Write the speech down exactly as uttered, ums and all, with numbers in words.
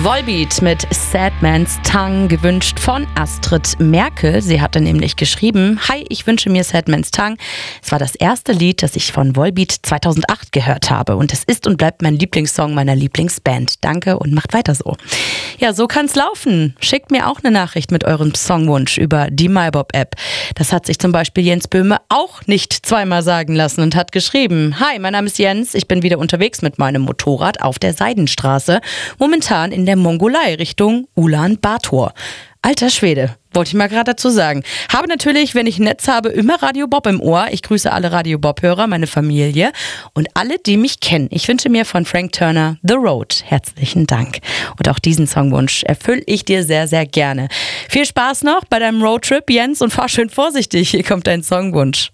Volbeat mit Sad Man's Tongue, gewünscht von Astrid Merkel. Sie hatte nämlich geschrieben: Hi, ich wünsche mir Sad Man's Tongue. Es war das erste Lied, das ich von Volbeat zweitausendacht gehört habe. Und es ist und bleibt mein Lieblingssong meiner Lieblingsband. Danke und macht weiter so. Ja, so kann's laufen. Schickt mir auch eine Nachricht mit eurem Songwunsch über die MyBob-App. Das hat sich zum Beispiel Jens Böhme auch nicht zweimal sagen lassen und hat geschrieben: Hi, mein Name ist Jens. Ich bin wieder unterwegs mit meinem Motorrad auf der Seidenstraße. Momentan in der Mongolei Richtung Ulaanbaatar. Alter Schwede, wollte ich mal gerade dazu sagen. Habe natürlich, wenn ich Netz habe, immer Radio Bob im Ohr. Ich grüße alle Radio Bob-Hörer, meine Familie und alle, die mich kennen. Ich wünsche mir von Frank Turner The Road. Herzlichen Dank. Und auch diesen Songwunsch erfülle ich dir sehr, sehr gerne. Viel Spaß noch bei deinem Roadtrip, Jens, und fahr schön vorsichtig. Hier kommt dein Songwunsch.